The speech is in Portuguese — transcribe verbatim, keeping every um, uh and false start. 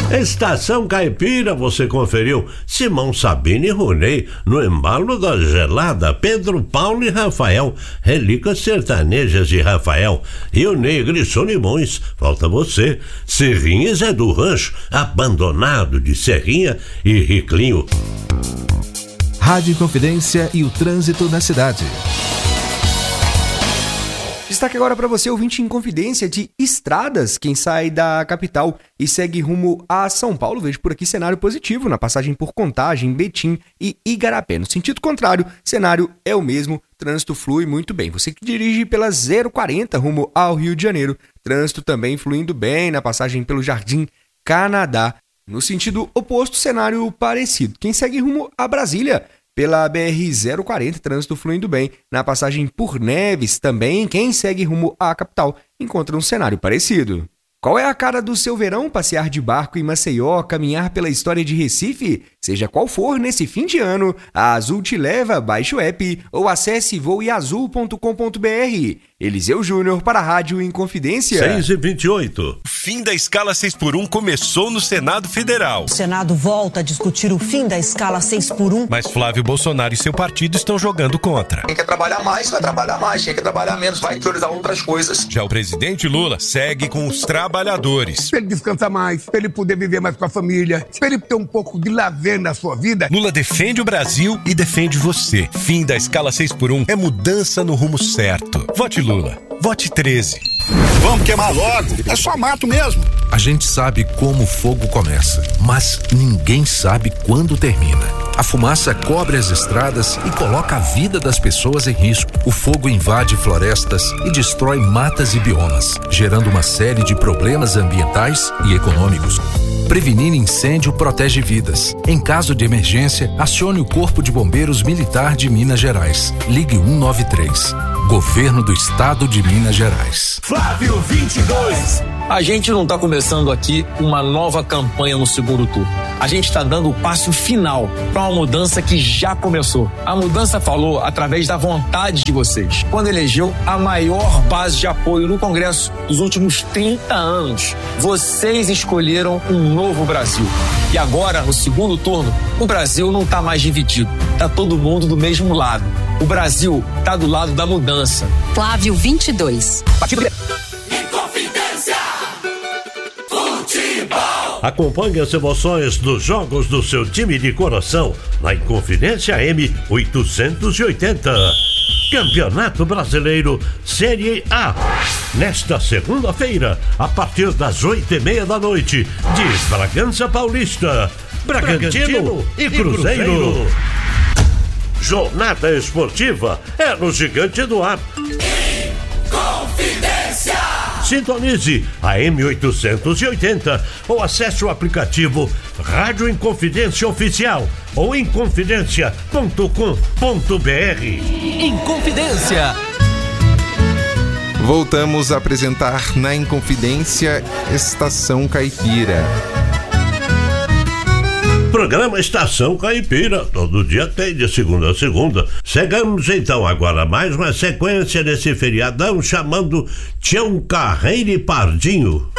Estação Caipira, você conferiu Simão, Sabina e Ronei, no embalo da gelada, Pedro, Paulo e Rafael, Relíquias Sertanejas de Rafael, Rio Negro e Solimões, falta você, Serrinhas é do Rancho, Abandonado de Serrinha e Riclinho. Rádio Inconfidência e o trânsito na cidade. Destaque agora para você, ouvinte Inconfidência de Estradas, quem sai da capital e segue rumo a São Paulo, vejo por aqui cenário positivo na passagem por Contagem, Betim e Igarapé. No sentido contrário, cenário é o mesmo, trânsito flui muito bem. Você que dirige pela zero quarenta rumo ao Rio de Janeiro, trânsito também fluindo bem na passagem pelo Jardim Canadá. No sentido oposto, cenário parecido. Quem segue rumo a Brasília, pela B R zero quarenta, trânsito fluindo bem. Na passagem por Neves também, quem segue rumo à capital encontra um cenário parecido. Qual é a cara do seu verão? Passear de barco em Maceió, caminhar pela história de Recife? Seja qual for, nesse fim de ano, a Azul te leva, baixe o app ou acesse voe azul ponto com ponto b r. Eliseu Júnior para a Rádio Inconfidência. seis e vinte e oito. O fim da escala seis por um começou no Senado Federal. O Senado volta a discutir o fim da escala seis por um. Mas Flávio Bolsonaro e seu partido estão jogando contra. Quem quer trabalhar mais, vai trabalhar mais. Quem quer trabalhar menos, vai priorizar outras coisas. Já o presidente Lula segue com os trabalhadores. Pra ele descansar mais, pra ele poder viver mais com a família, pra ele ter um pouco de lazer na sua vida. Lula defende o Brasil e defende você. Fim da escala seis por um é mudança no rumo certo. Vote Lula. Vote treze. Vamos queimar logo. É só mato mesmo. A gente sabe como o fogo começa, mas ninguém sabe quando termina. A fumaça cobre as estradas e coloca a vida das pessoas em risco. O fogo invade florestas e destrói matas e biomas, gerando uma série de problemas ambientais e econômicos. Prevenir incêndio protege vidas. Em caso de emergência, acione o Corpo de Bombeiros Militar de Minas Gerais. Ligue um nove três. Governo do Estado de Minas Gerais. Flávio vinte e dois. A gente não está começando aqui uma nova campanha no segundo turno. A gente está dando o passo final para uma mudança que já começou. A mudança falou através da vontade de vocês, quando elegeu a maior base de apoio no Congresso dos últimos trinta anos. Vocês escolheram um novo Brasil. E agora, no segundo turno, o Brasil não está mais dividido. Está todo mundo do mesmo lado. O Brasil está do lado da mudança. Flávio vinte e dois. Partido Inconfidência. Futebol. Acompanhe as emoções dos jogos do seu time de coração na Inconfidência M oitocentos e oitenta. Campeonato Brasileiro Série A. Nesta segunda-feira, a partir das oito e meia da noite, de Bragança Paulista, Bragantino e Cruzeiro. Jornada esportiva é no Gigante do Ar. Inconfidência. Sintonize a M oitocentos e oitenta ou acesse o aplicativo Rádio Inconfidência Oficial ou inconfidencia ponto com ponto b r. Inconfidência. Voltamos a apresentar na Inconfidência Estação Caipira. Programa Estação Caipira, todo dia tem, de segunda a segunda. Chegamos então agora a mais uma sequência desse feriadão chamando Tião Carreiro e Pardinho.